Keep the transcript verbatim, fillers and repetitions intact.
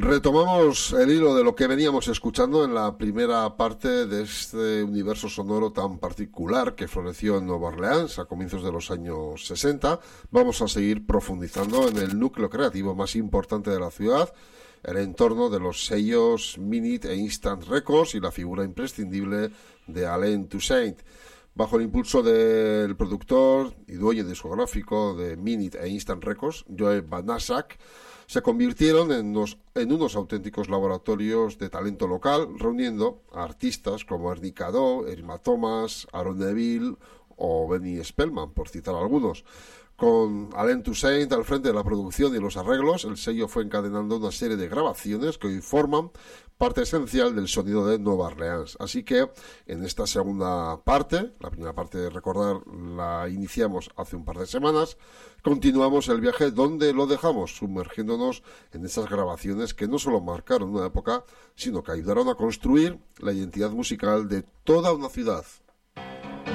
Retomamos el hilo de lo que veníamos escuchando en la primera parte de este universo sonoro tan particular que floreció en Nueva Orleans a comienzos de los años sesenta. Vamos a seguir profundizando en el núcleo creativo más importante de la ciudad, el entorno de los sellos Minute e Instant Records y la figura imprescindible de Alain Toussaint. Bajo el impulso del productor y dueño discográfico de Minute e Instant Records, Joe Banaszak, se convirtieron en unos, en unos auténticos laboratorios de talento local, reuniendo a artistas como Ernie Cadot, Irma Thomas, Aaron Neville o Benny Spellman, por citar algunos. Con Alain Toussaint al frente de la producción y los arreglos, el sello fue encadenando una serie de grabaciones que hoy forman parte esencial del sonido de Nueva Orleans. Así que en esta segunda parte, la primera parte de recordar la iniciamos hace un par de semanas, continuamos el viaje donde lo dejamos, sumergiéndonos en esas grabaciones que no solo marcaron una época, sino que ayudaron a construir la identidad musical de toda una ciudad.